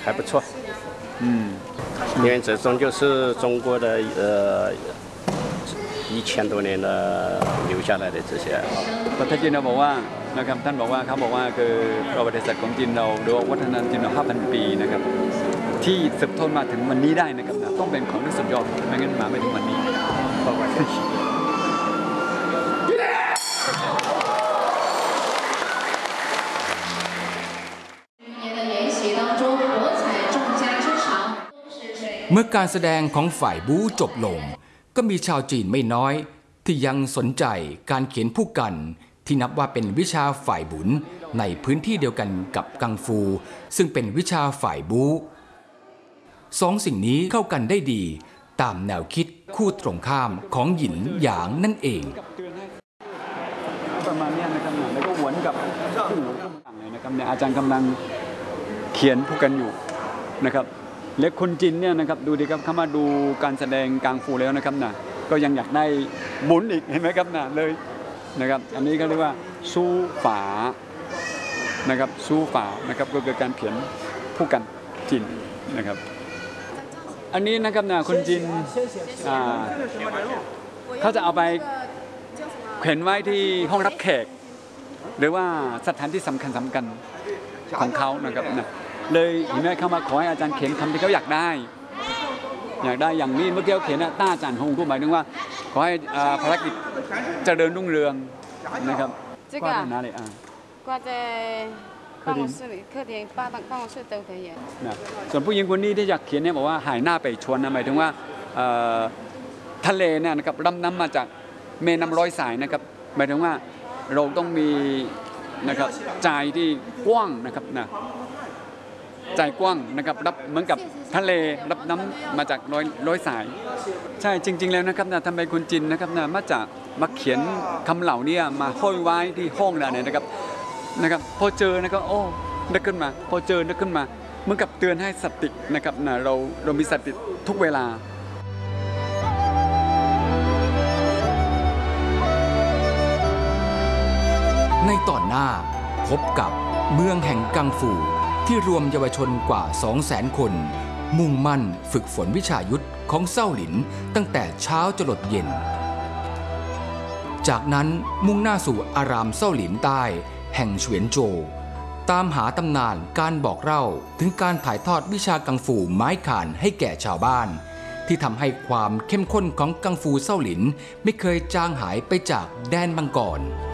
还不错。因为这种就是中国的1000多年的留下来的这些。 ประเทศจีนเราบอกว่านะครับท่านบอกว่าเขาบอกว่าคือประวัติศาสตร์ของจีนเราหรือวัฒนธรรมจีนเรา 5,000 ปีนะครับที่สืบทอดมาถึงวันนี้ได้นะครับต้องเป็นของที่สุดยอดไม่งั้นมาไม่ถึงวันนี้เมื่อการแสดงของฝ่ายบู๊จบลงก็มีชาวจีนไม่น้อยที่ยังสนใจการเขียนผู้กันที่นับว่าเป็นวิชาฝ่ายบุญในพื้นที่เดียวกันกับกังฟูซึ่งเป็นวิชาฝ่ายบู๊สองสิ่งนี้เข้ากันได้ดีตามแนวคิดคู่ตรงข้ามของหยินหยางนั่นเองประมาณนี้นะครับแล้วก็หวนกับผู้หลงต่างเลยนะครับเนี่ยอาจารย์กำลังเขียนผู้กันอยู่นะครับและคนจีนเนี่ยนะครับดูดิครับเข้ามาดูการแสดงกังฟูแล้วนะครับนะก็ยังอยากได้บุญอีกเห็นไหมครับนะเลยนะครับอันนี้ก็เรียกว่าสู้ฝานะครับสู้ฝานะครับก็คือการเขียนผู้กันจีนนะครับอันนี้นะครับนะคนจีนเขาจะเอาไปเขียนไว้ที่ห้องรับแขกหรือว่าสถานที่สำคัญของเขานะครับนะเลยเห็นไหมเข้ามาขอให้อาจารย์เขียนคำที่เขาอยากได้อย่างนี้เมื่อกี้เขาเขียนนะต้าจานฮงก็หมายถึงว่าขอให้ภารกิจเจริญรุ่งเรืองนะครับ挂在哪里啊？ 挂在办公室里，客厅、办公室都可以。 นะส่วนผู้หญิงคนนี้ที่อยากเขียนเนี่ยบอกว่าหายหน้าไปชวนนะหมายถึงว่าทะเลเนี่ยนะครับรับน้ำมาจากแม่น้ำร้อยสายนะครับหมายถึงว่าเราต้องมีนะครับใจที่กว้างนะครับนะใจกว้างนะครับรับเหมือนกับทะเลรับน้ำมาจากร้อยสายใช่จริงๆแล้วนะครับนะทำไมคนจีนนะครับนะมาเขียนคำเหล่านี้มาห้อยไว้ที่ห้องเนี่ยนะครับพอเจอนะครับโอ้นึกขึ้นมาพอเจอนึกขึ้นมาเหมือนกับเตือนให้สตินะครับนะเรามีสติทุกเวลาในตอนหน้าพบกับเมืองแห่งกังฟูที่รวมเยาวชนกว่า 200,000 คนมุ่งมั่นฝึกฝนวิชายุทธของเซาหลินตั้งแต่เช้าจรดเย็นจากนั้นมุ่งหน้าสู่อารามเซาหลินใต้แห่งเฉวียนโจวตามหาตำนานการบอกเล่าถึงการถ่ายทอดวิชากังฟูไม้ข่านให้แก่ชาวบ้านที่ทำให้ความเข้มข้นของกังฟูเซาหลินไม่เคยจางหายไปจากแดนมังกร